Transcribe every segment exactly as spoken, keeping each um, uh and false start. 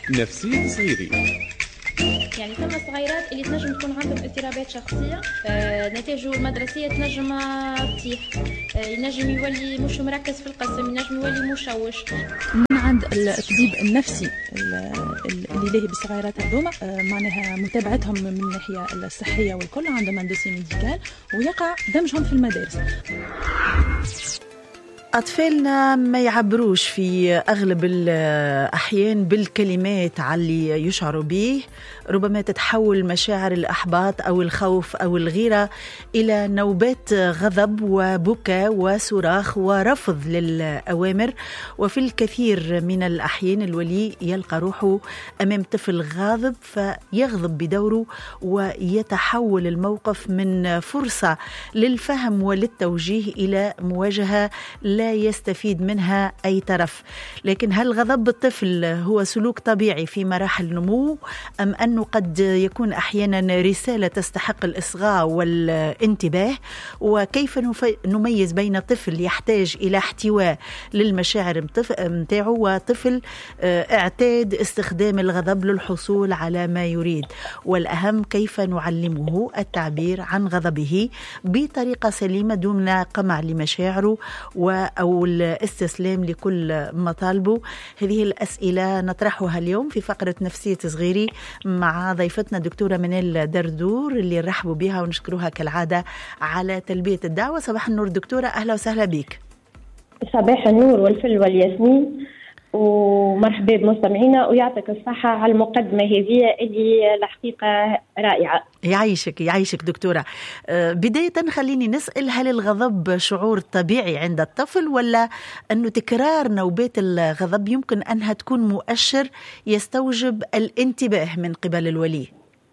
نفسية صغيري. يعني ثم صغيرات اللي تنجم تكون عندهم اضطرابات شخصية، آه، نتائجه المدرسية تنجم تطيح، آه، ينجم يولي مش مركز في القسم، ينجم يولي مشوش. من عند الطبيب النفسي اللي لاهي بالصغيرات هذوما، آه، معناها متابعتهم من الناحية الصحية والكل، عندهم ان دوسي ميديكال ويقع دمجهم في المدارس. أطفالنا ما يعبروش في أغلب الأحيان بالكلمات على يشعروا به، ربما تتحول مشاعر الإحباط أو الخوف أو الغيرة إلى نوبات غضب وبكاء وصراخ ورفض للأوامر. وفي الكثير من الأحيان الولي يلقى روحه أمام طفل غاضب فيغضب بدوره، ويتحول الموقف من فرصة للفهم وللتوجيه إلى مواجهة لا يستفيد منها أي طرف. لكن هل غضب الطفل هو سلوك طبيعي في مراحل النمو، أم أنه قد يكون أحيانا رسالة تستحق الإصغاء والانتباه؟ وكيف نميز بين طفل يحتاج إلى احتواء للمشاعر متاعه وطفل اعتاد استخدام الغضب للحصول على ما يريد؟ والأهم كيف نعلمه التعبير عن غضبه بطريقة سليمة دون قمع لمشاعره و أو الاستسلام لكل مطالبه. هذه الأسئلة نطرحها اليوم في فقرة نفسية صغيري مع ضيفتنا دكتورة منال دردور اللي نرحبوا بها ونشكروها كالعادة على تلبية الدعوة. صباح النور دكتورة، أهلا وسهلا بك. صباح النور والفل والياسمين، ومرحبا بمستمعينا، ويعطيك الصحة على المقدمة هذه اللي الحقيقة رائعة. يعيشك يعيشك دكتورة. بداية خليني نسأل، هل الغضب شعور طبيعي عند الطفل، ولا أنه تكرار نوبات الغضب يمكن أنها تكون مؤشر يستوجب الانتباه من قبل الولي؟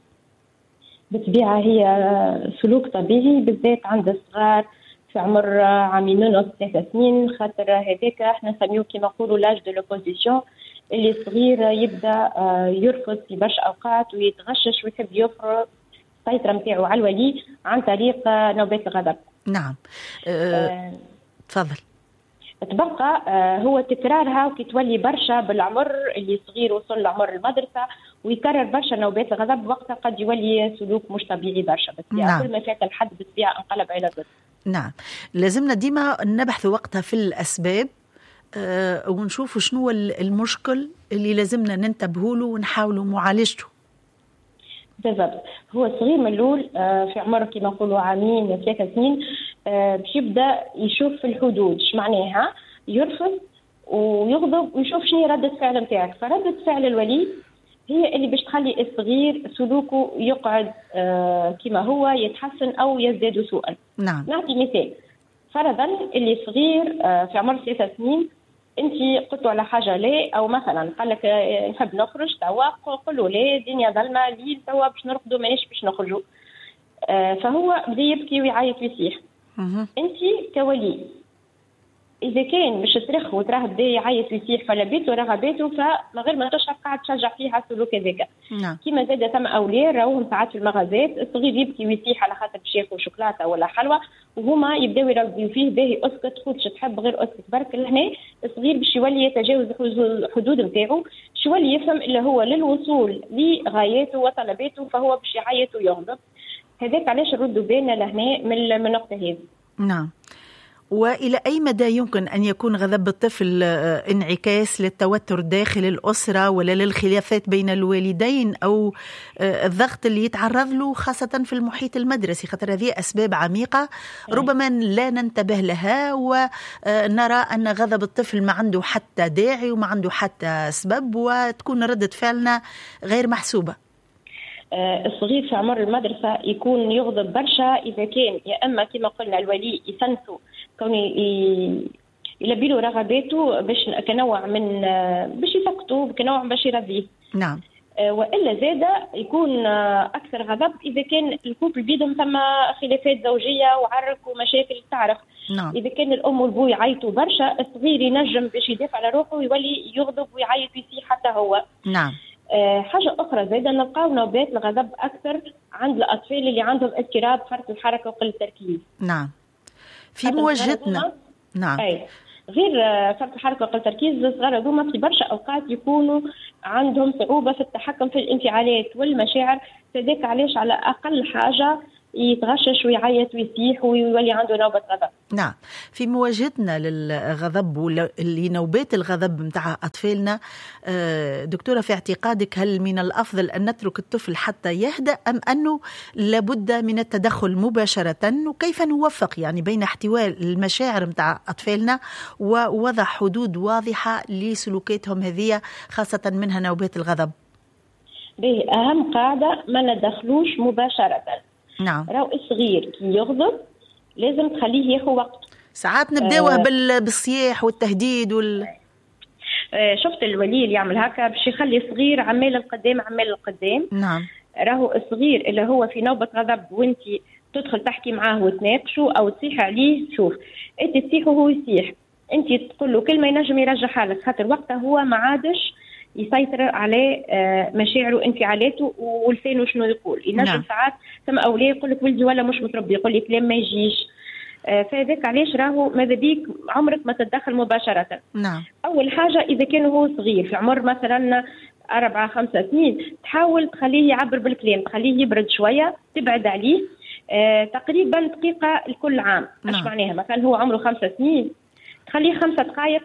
بالطبيعة هي سلوك طبيعي، بالذات عند الصغار في عمر عامين ونص ثلاثة سنين، خاطر هذاك احنا نسميه كما نقولوا لاج دو لوبوزيسيون، اللي الصغير يبدا يرفض في برشا اوقات ويتغشش ويحب يفرض السيطره نتاعو على الولي عن طريق نوبات الغضب. نعم. أه تفضل. تبقى هو تكرارها وكي تولي برشا بالعمر اللي صغير وصل لعمر المدرسه ويكرر برشا نوبات الغضب، وقتها قد يولي سلوك مش طبيعي برشا. بس نعم. كل ما فات الحد بالطبيعه انقلب على ضد. نعم، لازمنا ديما نبحث وقتها في الأسباب أه ونشوف شنو المشكل اللي لازمنا ننتبه له ونحاولوا معالجته. بالضبط. هو الصغير من الأول أه في عمره كما نقولوا عامين ثلاثة سنين أه باش يبدا يشوف في الحدود، ايش معناها يرفض ويغضب ويشوف شنو ردة فعل نتاعك. فردة فعل الولي هي اللي باش تخلي الصغير سلوكه يقعد آه كما هو يتحسن أو يزداد سوءا. نعم. نعطي مثال، فرضا اللي صغير آه في عمر ثلاثة سنين انت قلتوا على حاجة ليه، أو مثلا قال لك آه نحب نخرج توا، قل له ليه الدنيا ظلمة ليل توا باش نرقدوا مانيش باش نخرجوا. آه فهو بدا يبكي ويعيط ويصيح. انت كولي إذا كان مش ترخ وتراه بدا يعيط ويصيح فلبيته رغباته، فما غير ما تشعر قاعد تشجع فيها السلوك هذاك. نعم. كيما زاد ثم أولياء راوهم ساعات في المغازات الصغير يبكي ويصيح على خاطر باش ياكل شوكولاتة ولا حلوى، وهما يبداو يربيو فيه باهي اسكت خذش تحب غير اسكت برك. لهنا الصغير باش يولي يتجاوز الحدود نتاعو، باش يولي يفهم اللي هو للوصول لغاياته وطلباته فهو باش يعيط ويغضب. هذاك علاش نردوا بالنا لهنا من النقطة هذه. نعم. وإلى أي مدى يمكن أن يكون غضب الطفل انعكاس للتوتر داخل الأسرة ولا للخلافات بين الوالدين أو الضغط اللي يتعرض له خاصة في المحيط المدرسي؟ خاطر هذه أسباب عميقة ربما لا ننتبه لها، ونرى أن غضب الطفل ما عنده حتى داعي وما عنده حتى سبب، وتكون ردة فعلنا غير محسوبة. الصغير في عمر المدرسة يكون يغضب برشا إذا كان يا أما كما قلنا الولي يسنسوا كوني يلبي له رغباته باش كنوع من باش يسكتوا كنوع باش يرضيه. نعم. وإلا زادة يكون أكثر غضب إذا كان الكوبل بيدهم ثم خلافات زوجية وعرك ومشاكل تعرف. نعم. إذا كان الأم والبو يعيطوا برشا الصغير ينجم باش يدافع على روحه ويولي يغضب ويعيط ويصيح حتى هو. نعم. أه حاجة أخرى زادة نلقاو نوبات الغضب أكثر عند الأطفال اللي عندهم اضطراب فرط الحركة وقلة التركيز. نعم. في مواجهتنا. نعم. أي غير فرط الحركه وقل التركيز، الصغار هذوما في برشا اوقات يكونوا عندهم صعوبه في التحكم في الانفعالات والمشاعر، فذاك علاش على اقل حاجه يتغشش ويعيط ويصيح ويولي عنده نوبة غضب. نعم، في مواجهتنا للغضب واللي نوبات الغضب متاع أطفالنا، دكتورة في اعتقادك هل من الأفضل أن نترك الطفل حتى يهدأ أم أنه لابد من التدخل مباشرة؟ وكيف نوفق يعني بين احتواء المشاعر متاع أطفالنا ووضع حدود واضحة لسلوكاتهم هذه خاصة منها نوبات الغضب؟ به أهم قاعدة ما ندخلوش مباشرة. نعم. راهو الصغير كي يغضب لازم تخليه ياخذ وقت. ساعات نبداوه آه بالصياح والتهديد وال آه شفت الولي اللي يعمل هكا باش يخلي الصغير عمال القدام عمال القدام. نعم. راهو الصغير اللي هو في نوبة غضب وانت تدخل تحكي معاه وتناقشه او تصيح عليه، شوف انت تصيح وهو يصيح، انت تقول له كلمه ينجم يرجعها لك، خاطر وقتها هو ما عادش يسيطر على مشاعره وانفعالاته ولسانه شنو يقول. ينجم نعم. ساعات ثم اولاد يقول لك ولدي ولا مش متربي، يقول لي كلام ما يجيش، فهذاك علاش راهو ماذا بيك عمرك ما تتدخل مباشره. نعم. اول حاجه اذا كان هو صغير في عمر مثلا أربعة خمسة سنين تحاول تخليه يعبر بالكلام، تخليه يبرد شويه، تبعد عليه آه تقريبا دقيقه لكل عام. نعم. ايش معناها؟ مثلا هو عمره خمسة سنين تخليه خمسة دقائق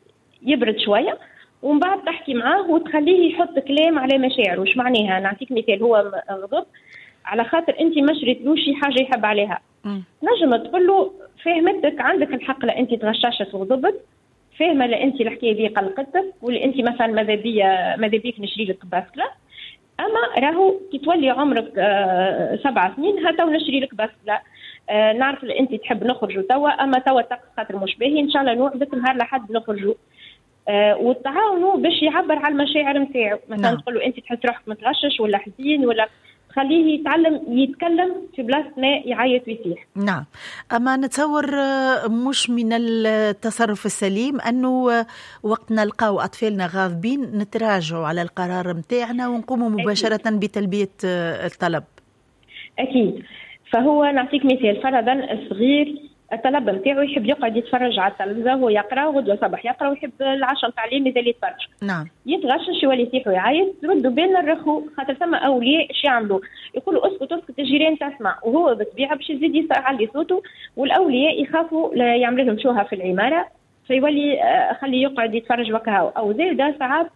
يبرد شويه ومن بعد تحكي معاه وتخليه يحط كلام على مشاعره. وش معناها؟ نعطيك مثال، هو غضب على خاطر انت ما شريتلوش شي حاجه يحب عليها، نجم تقول له فهمتك عندك الحق لا انت تغشاشت وغضبت، فاهمه لا انت الحكايه دي قلقتك، واللي انت مثلا ماذا بيا ماذا بيك نشري لك باسكله، اما راهو كي تولي عمرك آه سبع سنين هاتو نشري لك باسكله، آه نعرف اللي انت تحب نخرجوا توا، اما توا تقص خاطر مش باهي، ان شاء الله نوعدك نهار لحد نخرجوا. آه والتعاونوا باش يعبر على المشاعر نتاعو، مثلا نعم. تقول له انت تحس روحك متغشش ولا حزين، ولا خليه يتعلم يتكلم في بلاصة ما يعيط ويصيح. نعم. أما نتصور مش من التصرف السليم أنه وقت نلقاو أطفالنا غاضبين نتراجعوا على القرار متاعنا ونقوموا مباشرة أكيد. بتلبية الطلب. أكيد. فهو نعطيك مثال، فرضا الصغير الطلب نتاعو يحب يقعد يتفرج على التلفزة وهو يقرا، غدوة صباح يقرا ويحب العشاء نتاع الليل مازال يتفرج. نعم. يتغشش يولي يصيح ويعيط، ردوا بالنا نرخوا، خاطر ثم اولياء ايش يعملوا؟ يقولوا اسكت اسكت الجيران تسمع، وهو بالطبيعه باش يزيد يعلي صوته، والاولياء يخافوا يعملوا لهم شوها في العماره، فيولي خليه يقعد يتفرج وكهو. او زي ساعات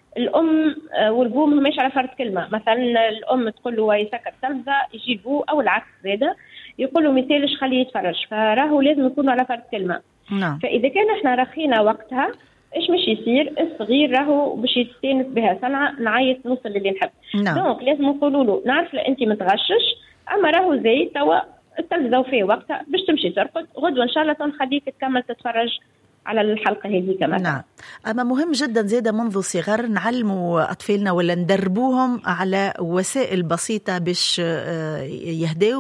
الام والبو ماهمش على فرد كلمه، مثلا الام تقول له يسكر التلفزه، يجي البو او العكس زاده يقول له مثالش خليه يتفرج، فراهو لازم يكونوا على فرد كلمه. نعم. فاذا كان احنا رخينا وقتها ايش مش يصير؟ الصغير راهو باش يستانس بها صنعه نعيط نوصل للي نحب. نعم. دونك لازم نقولوا له نعرف لا انت متغشش، اما راهو زي توا التلفزه وفيه وقتها باش تمشي ترقد، غدوه ان شاء الله تنخليك تكمل تتفرج على الحلقة هذه كمان. نعم. أما مهم جدا زيادة منذ الصغر نعلموا أطفالنا ولا ندربوهم على وسائل بسيطة باش يهدوا،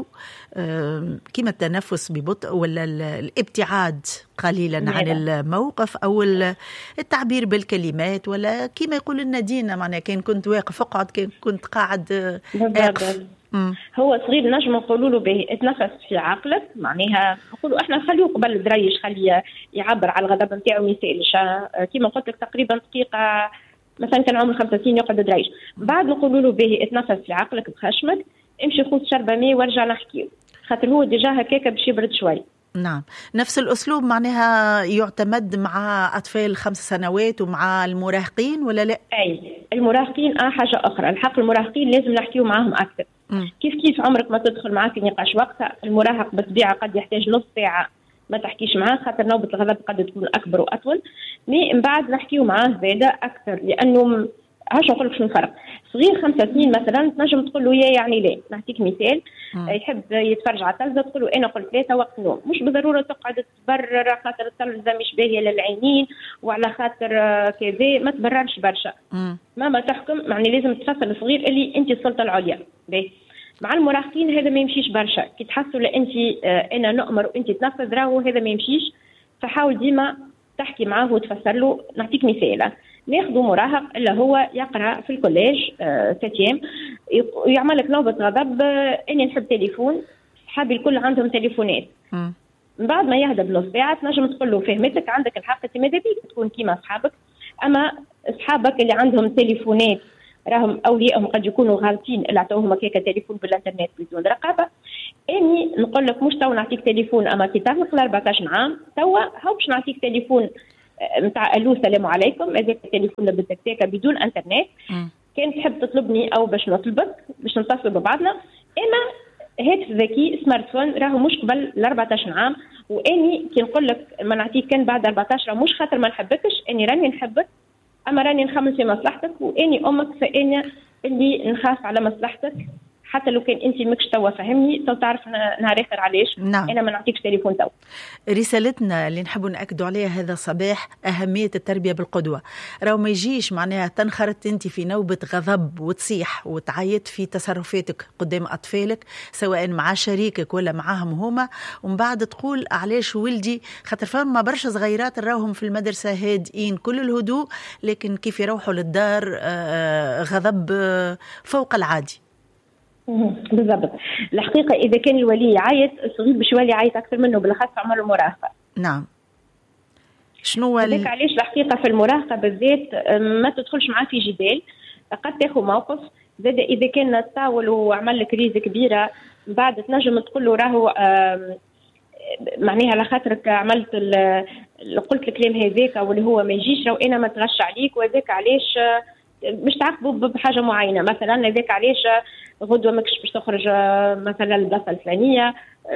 كما التنفس ببطء ولا الابتعاد قليلا نعم. عن الموقف أو التعبير بالكلمات، ولا كما يقول لنا دينا معناها كان كنت واقف اقعد، كان كنت قاعد اقف. هو صغير نجم نقولوا له به اتنفس في عقلك، معناها نقولوا احنا نخليه قبل دريش، خليه يعبر على الغضب نتاعو ما يسالش، كيما قلت لك تقريبا دقيقه، مثلا كان عمره خمسة سنين يقعد دريش، بعد نقولوا له به اتنفس في عقلك بخشمك، امشي خذ شربه ماء وارجع نحكي، خاطر هو ديجا هكاك باش يبرد شوي. نعم. نفس الأسلوب معناها يعتمد مع أطفال خمس سنوات ومع المراهقين ولا لا؟ أي المراهقين آه حاجة أخرى، الحق المراهقين لازم نحكيو معهم أكثر. م. كيف كيف عمرك ما تدخل معاه في نقاش وقتها، المراهق بالطبيعة قد يحتاج نص ساعة ما تحكيش معاه، خاطر نوبة الغضب قد تكون أكبر وأطول، مي من بعد نحكيو معاه زادة أكثر، لأنه هاش نقول لك شنو الفرق. صغير خمسة سنين مثلا تنجم تقول له يا يعني لا، نعطيك مثال، م. يحب يتفرج على التلفزه تقول له انا قلت ثلاثه وقت نوم، مش بالضروره تقعد تبرر خاطر التلفزه مش باهيه للعينين وعلى خاطر كذا، ما تبررش برشا. ماما تحكم، يعني لازم تفصل الصغير اللي انت السلطه العليا. باهي مع المراهقين هذا ما يمشيش برشا، كي تحسوا لا انت انا نؤمر وانت تنفذ راهو هذا ما يمشيش، فحاول ديما تحكي معاه وتفسر له. نعطيك مثال، ناخذ مراهق اللي هو يقرا في الكوليج ساتيام، يعمل لك نوبه غضب، آه اني نحب تليفون، صحابي الكل عندهم تليفونات، من بعد ما يهدى بنص ساعه تنجم تقول له فهمتك عندك الحق انت ماذا بيك تكون كيما اصحابك، اما اصحابك اللي عندهم تليفونات راهم اوليائهم قد يكونوا غالطين اللي عطوهم هكاك تليفون بالانترنت بدون رقابه. اني نقول لك مش تو نعطيك تليفون اما كي تبلغ أربعطاش عام توا هاو باش نعطيك تليفون نتاع الو السلام عليكم، هذاك التليفون بالتكتيكه بدون انترنت. م. كان تحب تطلبني او باش نطلبك باش نتصل ببعضنا، اما هاتف ذكي سمارت فون راهو مش قبل ال أربعطاش عام. واني كي نقول لك ما نعطيك كان بعد أربعطاش راه مش خاطر ما نحبكش، اني راني نحبك اما راني نخمم في مصلحتك، واني امك فاني اللي نخاف على مصلحتك حتى لو كان انت ماكش توا فهمني تو تعرف نهار اخر علاش. نعم. انا ما نعطيكش تليفون تو. رسالتنا اللي نحبوا ناكدوا عليها هذا الصباح اهميه التربيه بالقدوه، راهو ما يجيش معناها تنخرط انت في نوبه غضب وتصيح وتعيط في تصرفاتك قدام اطفالك سواء مع شريكك ولا معاهم هما، ومن بعد تقول علاش ولدي، خاطر فما برشا صغيرات راهم في المدرسه هادئين كل الهدوء لكن كيف يروحوا للدار غضب فوق العادي. بالضبط. الحقيقه اذا كان الولي يعيط الصغير باش يولي يعيط اكثر منه بالاخص في عمر المراهقه. نعم. شنو هذاك علاش الحقيقه في المراهقه بالذات ما تدخلش معاه في جدال، قد تاخذ موقف زاد اذا كان تطاول وعمل لك كريزه كبيره بعد تنجم تقول له راهو معناها على خاطرك عملت قلت الكلام هذاك واللي هو ما يجيش، راهو انا ما تغش عليك وهذاك علاش مش تعاقبوا بحاجه معينه، مثلا هذاك علاش غدوه ماكش باش تخرج مثلا البلاصه الفلانيه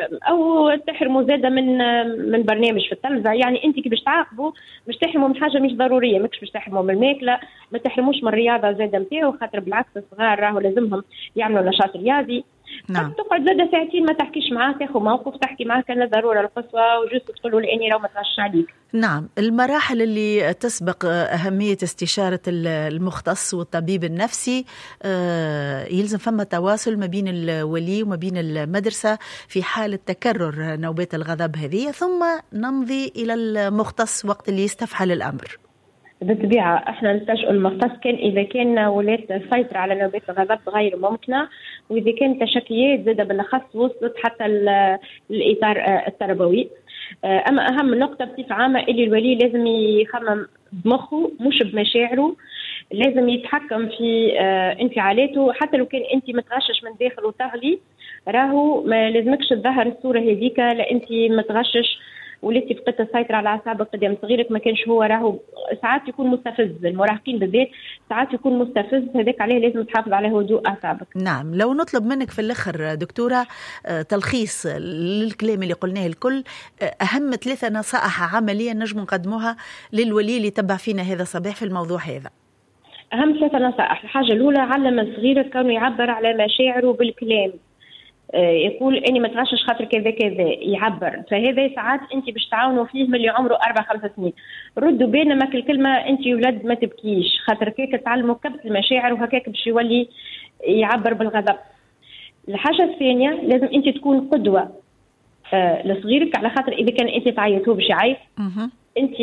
او تحرموا زاده من من برنامج في التلفزه. يعني انت كي باش تعاقبوا باش تحرموا من حاجه مش ضروريه، ماكش باش تحرموا من الماكله، ما تحرموش من الرياضه زاده نتاعو، خاطر بالعكس الصغار راهو لازمهم يعملوا نشاط رياضي. نعم. تقعد زاده ساعتين ما تحكيش معاه، تاخذ موقف تحكي معاه كان ضروره القصوى وجوست تقول له لاني راه ما تغش عليك. نعم. المراحل اللي تسبق أهمية استشارة المختص والطبيب النفسي يلزم فما تواصل ما بين الولي وما بين المدرسة في حالة تكرر نوبات الغضب هذه، ثم نمضي إلى المختص وقت اللي يستفحل الأمر. بالطبيعة احنا نلتجئ المختص كان إذا كان ولات السيطرة على نوبات الغضب غير ممكنة، وإذا كان تشكيات زادة بالأخص وصلت حتى الإطار التربوي. أما أهم نقطة بصفة عامة اللي الولي لازم يخمم بمخه مش بمشاعره، لازم يتحكم في انفعالاته حتى لو كان أنت متغشش من داخل وتغلي، راهو ما لازمكش تظهر الصورة هذيك لا أنت متغشش وليتي فقدت السيطرة على أعصابك قدام صغيرك، ما كانش هو راهو ساعات يكون مستفز، المراهقين بالذات ساعات يكون مستفز، هذاك عليه لازم تحافظ على هدوء أعصابك. نعم. لو نطلب منك في الآخر دكتورة تلخيص للكلام اللي قلناه الكل، أهم ثلاثة نصائح عملية نجم نقدموها للولي اللي تبع فينا هذا الصباح في الموضوع هذا. أهم ثلاثة نصائح. الحاجة الأولى علم صغيرك كانوا يعبر على مشاعره بالكلام، يقول اني ما تغشش خاطر كذا كذا، يعبر. فهذا ساعات انت باش تعاونوا فيه من اللي عمره أربع خمس سنين، ردوا بينما الكلمه انت ولاد ما تبكيش، خاطر كيك تعلموا كبت المشاعر وهكاك باش يولي يعبر بالغضب. الحاجه الثانيه لازم انت تكون قدوه آه لصغيرك، على خاطر اذا كان انت تعيط هو باش يعيط، انت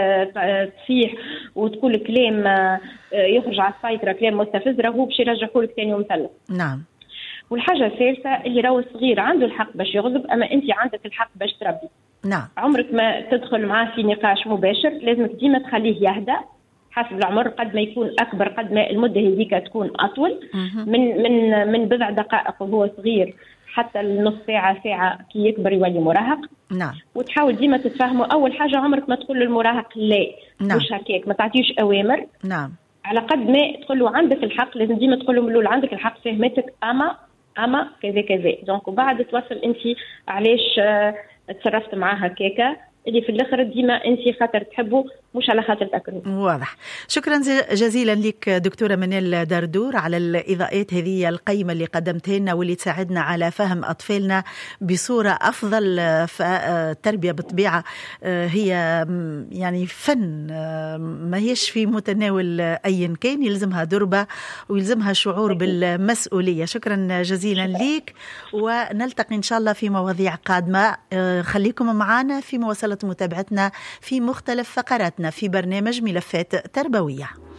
تصيح وتقول كلام آه يخرج على السيطره كلام مستفز، راهو باش يرجعوا لك ثاني ومثلث. نعم. والحاجة الثالثة اللي راهو الصغير عنده الحق باش يغضب أما أنت عندك الحق باش تربي. نعم. عمرك ما تدخل معاه في نقاش مباشر، لازمك ديما تخليه يهدأ حسب العمر، قد ما يكون أكبر قد ما المدة هذيك تكون أطول من من من بضع دقائق وهو صغير حتى النص ساعة ساعة كي يكبر يولي مراهق. نعم. وتحاول ديما تتفاهموا. أول حاجة عمرك ما تقول للمراهق لا. نعم. مش هكاك، ما تعطيش أوامر. نعم. على قد ما تقول له عندك الحق، لازم ديما تقول له من الأول عندك الحق فهمتك أما اما كذا كذا، دونك وبعد توصل انت علاش اه تصرفت معاها هكاكا، اللي في الاخر ديما انت خاطر تحبه مش على خاطر تاكله. واضح. شكرا جزيلا لك دكتوره منال دردور على الاضاءات هذه القيمه اللي قدمتها لنا واللي تساعدنا على فهم اطفالنا بصوره افضل. فالتربيه بالطبيعه هي يعني فن، ما هيش في متناول اي كان، يلزمها دربه ويلزمها شعور بالمسؤوليه. شكرا جزيلا لك، ونلتقي ان شاء الله في مواضيع قادمه. خليكم معنا في مواصله متابعتنا في مختلف فقراتنا في برنامج ملفات تربوية.